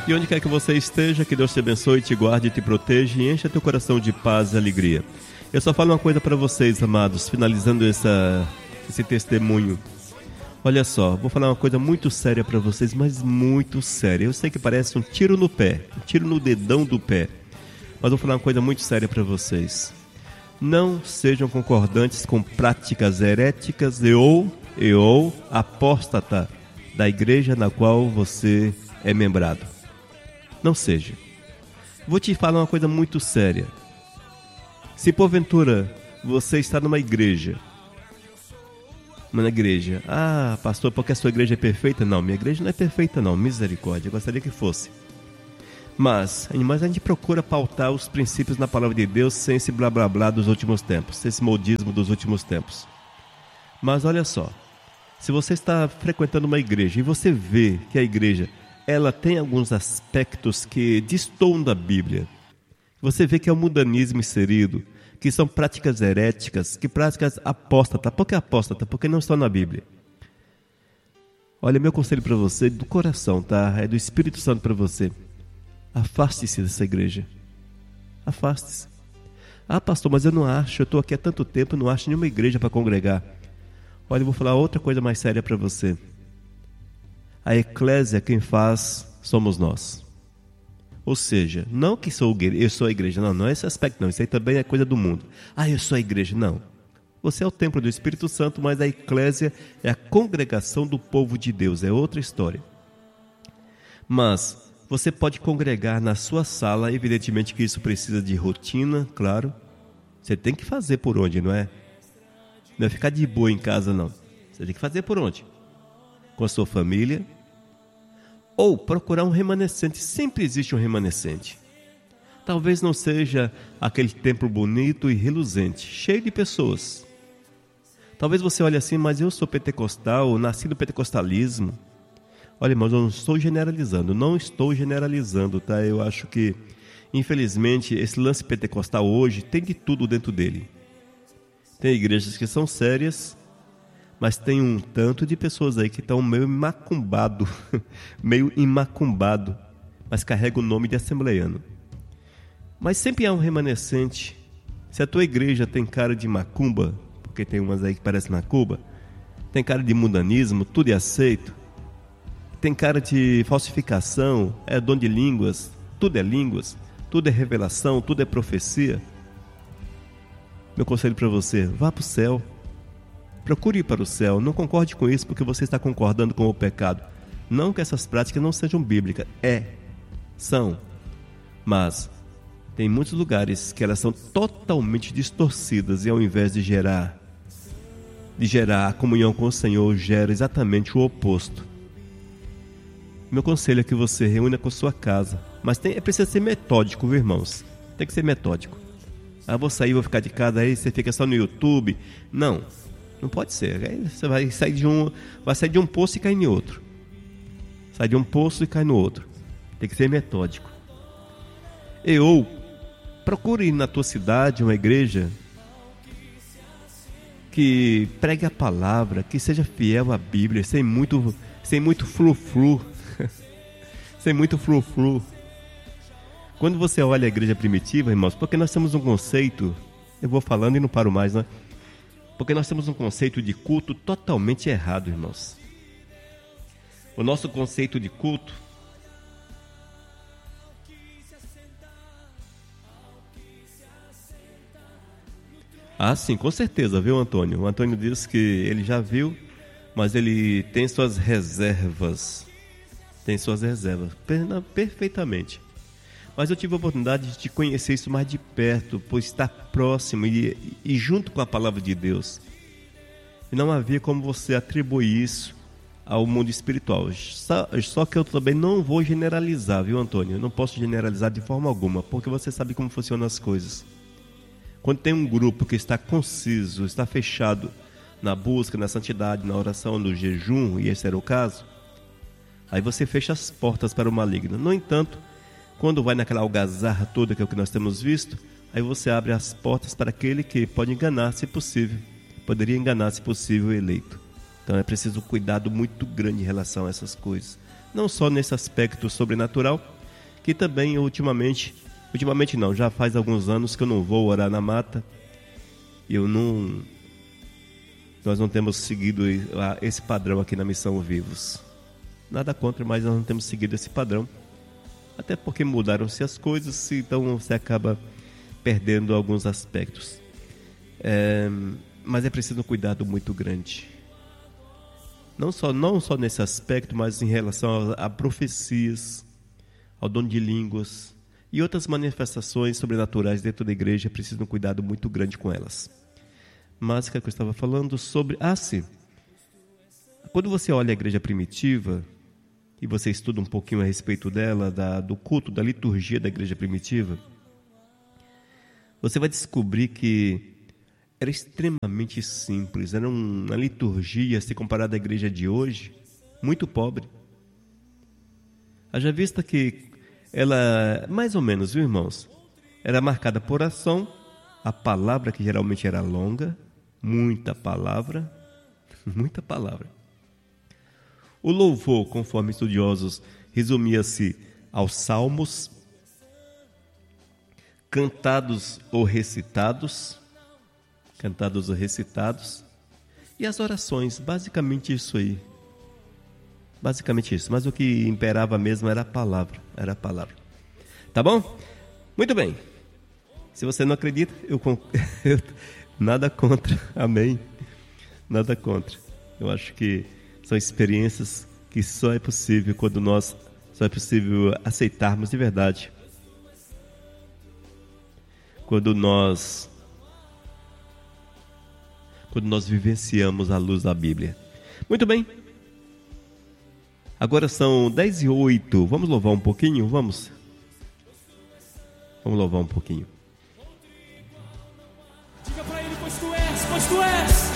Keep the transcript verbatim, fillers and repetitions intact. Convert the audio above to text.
E onde quer que você esteja, que Deus te abençoe, te guarde, te proteja e encha teu coração de paz e alegria. Eu só falo uma coisa para vocês, amados, finalizando essa, esse testemunho. Olha só, vou falar uma coisa muito séria para vocês, mas muito séria. Eu sei que parece um tiro no pé, um tiro no dedão do pé, mas vou falar uma coisa muito séria para vocês. Não sejam concordantes com práticas heréticas e ou, e ou apóstata da igreja na qual você é membrado. Não seja. Vou te falar uma coisa muito séria. Se porventura você está numa igreja, numa igreja, ah, pastor, porque a sua igreja é perfeita? Não, minha igreja não é perfeita não, misericórdia, eu gostaria que fosse. Mas, mas a gente procura pautar os princípios na palavra de Deus sem esse blá blá blá dos últimos tempos, sem esse modismo dos últimos tempos. Mas olha só, se você está frequentando uma igreja e você vê que a igreja ela tem alguns aspectos que destoam da Bíblia. Você vê que é o mundanismo inserido, que são práticas heréticas, que práticas apóstatas. Por que apóstata? Porque não estão na Bíblia. Olha, meu conselho para você, do coração, tá? É do Espírito Santo para você. Afaste-se dessa igreja. Afaste-se. Ah, pastor, mas eu não acho, eu estou aqui há tanto tempo, eu não acho nenhuma igreja para congregar. Olha, eu vou falar outra coisa mais séria para você. A eclésia quem faz somos nós. Ou seja, não que sou, eu sou a igreja, não, não é esse aspecto não, isso aí também é coisa do mundo. Ah, eu sou a igreja, não. Você é o templo do Espírito Santo, mas a eclésia é a congregação do povo de Deus, é outra história. Mas você pode congregar na sua sala, evidentemente que isso precisa de rotina, claro. Você tem que fazer por onde, não é? Não é ficar de boa em casa, não. Você tem que fazer por onde? Com a sua família, ou procurar um remanescente. Sempre existe um remanescente. Talvez não seja aquele templo bonito e reluzente, cheio de pessoas. Talvez você olhe assim, mas eu sou pentecostal, nasci no pentecostalismo. Olha, mas eu não estou generalizando, não estou generalizando, tá? Eu acho que, infelizmente, esse lance pentecostal hoje tem de tudo dentro dele. Tem igrejas que são sérias, mas tem um tanto de pessoas aí que estão meio macumbado, meio imacumbado, mas carrega o nome de assembleiano. Mas sempre há um remanescente. Se a tua igreja tem cara de macumba, porque tem umas aí que parecem macumba, tem cara de mundanismo, tudo é aceito, tem cara de falsificação, é dom de línguas, tudo é línguas, tudo é revelação, tudo é profecia. Meu conselho para você, vá para o céu. Procure ir para o céu, não concorde com isso porque você está concordando com o pecado. Não que essas práticas não sejam bíblicas, é, são, mas tem muitos lugares que elas são totalmente distorcidas e ao invés de gerar, de gerar a comunhão com o Senhor, gera exatamente o oposto. Meu conselho é que você reúna com sua casa, mas tem, é preciso ser metódico, viu, irmãos? Tem que ser metódico. Ah, vou sair, vou ficar de casa, aí você fica só no YouTube. Não. Não pode ser. Aí você vai sair de um, vai sair de um poço e cair em outro. Sai de um poço e cai no outro. Tem que ser metódico. E ou procure na tua cidade uma igreja que pregue a palavra, que seja fiel à Bíblia, sem muito, sem muito flu-flu, sem muito flu-flu. Quando você olha a igreja primitiva, irmãos, porque nós temos um conceito, eu vou falando e não paro mais, né? Porque nós temos um conceito de culto totalmente errado, irmãos. O nosso conceito de culto Ah, sim, com certeza, viu, Antônio? O Antônio disse que ele já viu, mas ele tem suas reservas. Tem suas reservas, perfeitamente. Mas eu tive a oportunidade de conhecer isso mais de perto, por estar próximo e, e junto com a palavra de Deus. E não havia como você atribuir isso ao mundo espiritual. Só, só que eu também não vou generalizar, viu, Antônio? Eu não posso generalizar de forma alguma, porque você sabe como funcionam as coisas. Quando tem um grupo que está conciso, está fechado na busca, na santidade, na oração, no jejum, e esse era o caso, aí você fecha as portas para o maligno. No entanto, quando vai naquela algazarra toda que é o que nós temos visto, aí você abre as portas para aquele que pode enganar, se possível, poderia enganar, se possível, o eleito. Então é preciso um cuidado muito grande em relação a essas coisas. Não só nesse aspecto sobrenatural, que também ultimamente, ultimamente não, já faz alguns anos que eu não vou orar na mata. Eu não, nós não temos seguido esse padrão aqui na Missão Vivos. Nada contra, mas nós não temos seguido esse padrão. Até porque mudaram-se as coisas, então você acaba perdendo alguns aspectos. É, mas é preciso um cuidado muito grande. Não só, não só nesse aspecto, mas em relação a, a profecias, ao dom de línguas e outras manifestações sobrenaturais dentro da igreja. É preciso um cuidado muito grande com elas. Mas o que eu estava falando sobre... Ah, sim. Quando você olha a igreja primitiva e você estuda um pouquinho a respeito dela, da, do culto, da liturgia da igreja primitiva, você vai descobrir que era extremamente simples. Era uma liturgia, se comparada à igreja de hoje, muito pobre. Haja vista que ela, mais ou menos, viu, irmãos, era marcada por oração, a palavra que geralmente era longa, muita palavra, muita palavra. O louvor, conforme estudiosos, resumia-se aos salmos, cantados ou recitados, cantados ou recitados, e as orações, basicamente isso aí. Basicamente isso, mas o que imperava mesmo era a palavra, era a palavra. Tá bom? Muito bem. Se você não acredita, eu, eu nada contra, amém? Nada contra. Eu acho que são experiências que só é possível quando nós, só é possível aceitarmos de verdade. Quando nós, quando nós vivenciamos a luz da Bíblia. Muito bem. Agora são dez e oito. Vamos louvar um pouquinho? Vamos? Vamos louvar um pouquinho. Diga pra ele, pois tu és, pois tu és.